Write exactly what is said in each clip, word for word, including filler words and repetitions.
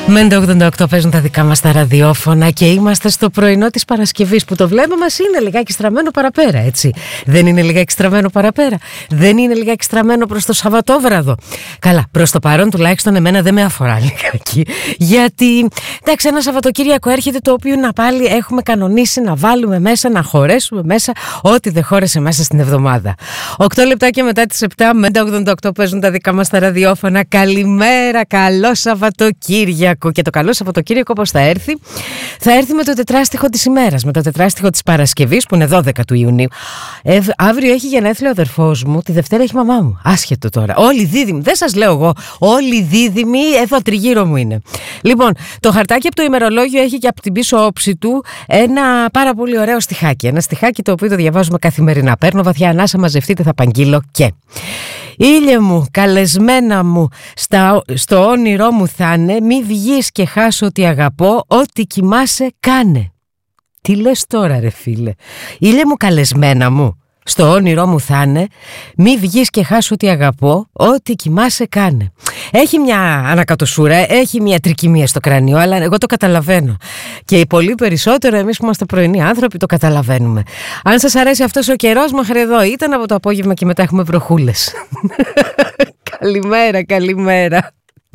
Με ενενήντα ογδόντα οκτώ παίζουν τα δικά μας τα ραδιόφωνα και είμαστε στο πρωινό της Παρασκευής που το βλέμμα μας είναι λιγάκι στραμμένο παραπέρα, έτσι. Δεν είναι λιγάκι στραμμένο παραπέρα. Δεν είναι λιγάκι στραμμένο προς το Σαββατόβραδο. Καλά, προς το παρόν τουλάχιστον εμένα δεν με αφορά λιγάκι. Γιατί, εντάξει, ένα Σαββατοκύριακο έρχεται το οποίο να πάλι έχουμε κανονίσει να βάλουμε μέσα, να χωρέσουμε μέσα ό,τι δεν χώρεσε μέσα στην εβδομάδα. οκτώ λεπτάκια μετά τις επτά, με ενενήντα ογδόντα οκτώ παίζουν τα δικά μας τα ραδιόφωνα. Καλημέρα, καλό Σαββατοκύριακο. Και το καλό Σαββατοκύριακο πώς θα έρθει? Θα έρθει με το τετράστιχο της ημέρας, με το τετράστιχο της Παρασκευής που είναι δώδεκα του Ιουνίου. Ε, αύριο έχει γενέθλιο ο αδερφός μου, τη Δευτέρα έχει μαμά μου. Άσχετο τώρα. Όλοι δίδυμοι, δεν σας λέω εγώ. Όλοι δίδυμοι εδώ τριγύρω μου είναι. Λοιπόν, το χαρτάκι από το ημερολόγιο έχει και από την πίσω όψη του ένα πάρα πολύ ωραίο στιχάκι. Ένα στιχάκι το οποίο το διαβάζουμε καθημερινά. Παίρνω βαθιά ανάσα, μαζευτείτε, θα παγγείλω και. Ήλιε μου, καλεσμένα μου, στα, στο όνειρό μου θα είναι, μη βγεις και χάσω ότι αγαπώ, ό,τι κοιμάσαι κάνε. Τι λες τώρα ρε φίλε? Ήλιε μου, καλεσμένα μου, στο όνειρό μου θα είναι, μη βγεις και χάσω ότι αγαπώ, ό,τι κοιμάσαι κάνε. Έχει μια ανακατοσούρα, έχει μια τρικυμία στο κρανίο, αλλά εγώ το καταλαβαίνω. Και πολύ περισσότερο εμείς που είμαστε πρωινοί άνθρωποι το καταλαβαίνουμε. Αν σας αρέσει αυτός ο καιρός, μέχρι εδώ ήταν από το απόγευμα και μετά έχουμε βροχούλες. Καλημέρα, καλημέρα.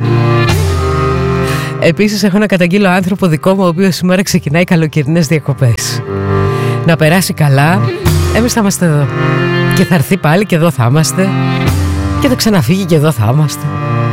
Επίσης έχω να καταγγείλω άνθρωπο δικό μου, ο οποίος σήμερα ξεκινάει καλοκαιρινές διακοπές. Να περάσει καλά. Εμείς θα είμαστε εδώ. Και θα έρθει πάλι και εδώ θα είμαστε. Και θα ξαναφύγει και εδώ θα είμαστε.